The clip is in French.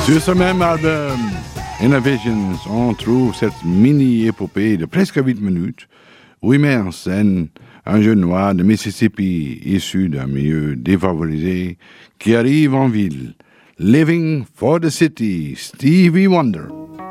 Sur ce même album, Innovations, on trouve cette mini-épopée de presque 8 minutes où il met en scène un jeune noir de Mississippi issu d'un milieu défavorisé qui arrive en ville. Living for the City, Stevie Wonder.